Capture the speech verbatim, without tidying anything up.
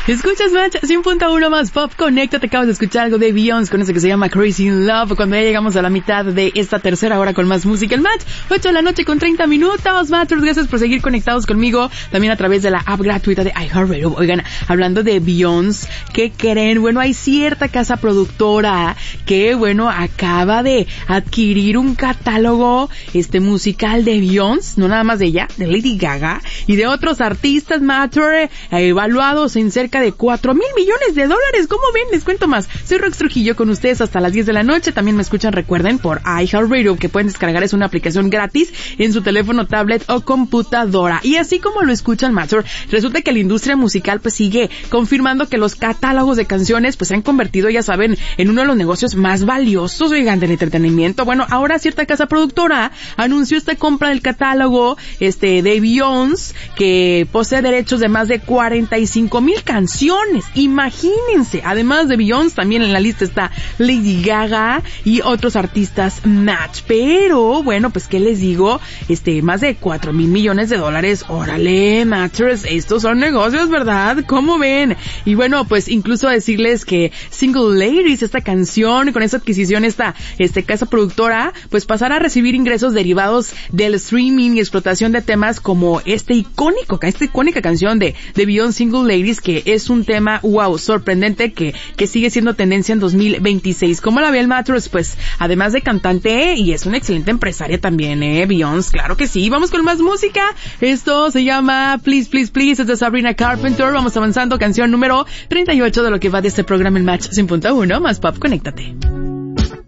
Escuchas Match cien punto uno más Pop Conecta. Te acabas de escuchar algo de Beyoncé con eso que se llama Crazy in Love. Cuando ya llegamos a la mitad de esta tercera hora con más música, el Match, ocho de la noche con treinta minutos. Matchers, gracias por seguir conectados conmigo también a través de la app gratuita de iHeartRadio. Oigan, hablando de Beyoncé, ¿qué creen? Bueno, hay cierta casa productora que, bueno, acaba de adquirir un catálogo este musical de Beyoncé, no nada más de ella, de Lady Gaga y de otros artistas, Matcher, eh, evaluados en cerca de cuatro mil millones de dólares. ¿Cómo ven? Les cuento más. Soy Rox Trujillo con ustedes hasta las diez de la noche. También me escuchan, recuerden, por iHeartRadio, que pueden descargar. Es una aplicación gratis en su teléfono, tablet o computadora. Y así como lo escuchan, Matcher, resulta que la industria musical pues sigue confirmando que los catálogos de canciones pues se han convertido, ya saben, en uno de los negocios más valiosos, oigan, del entretenimiento. Bueno, ahora cierta casa productora anunció esta compra del catálogo este de Beyoncé, que posee derechos de más de cuarenta y cinco mil canciones. Imagínense. Además de Beyoncé, también en la lista está Lady Gaga y otros artistas Match. Pero, bueno, pues, ¿qué les digo? Este, más de cuatro mil millones de dólares. Órale, Matchers, estos son negocios, ¿verdad? ¿Cómo ven? Y bueno, pues, incluso decirles que Single Ladies, esta canción, con esta adquisición, esta, este, casa productora, pues, pasará a recibir ingresos derivados del streaming y explotación de temas como este icónico, esta icónica canción de, de Beyoncé, Single Ladies, que es un tema, wow, sorprendente, que, que sigue siendo tendencia en dos mil veintiséis. ¿Cómo la ve el Mattress? Pues, además de cantante, y es una excelente empresaria también, eh, Beyoncé, claro que sí. Vamos con más música. Esto se llama Please, Please, Please, es de Sabrina Carpenter. Vamos avanzando, canción número treinta y ocho de lo que va de este programa, el Match cien punto uno, más Pop, conéctate.